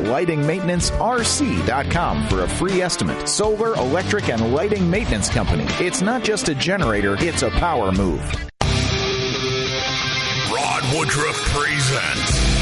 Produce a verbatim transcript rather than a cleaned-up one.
lighting maintenance r c dot com for a free estimate. Solar, electric, and lighting maintenance company. It's not just a generator, it's a power move. Rod Woodruff presents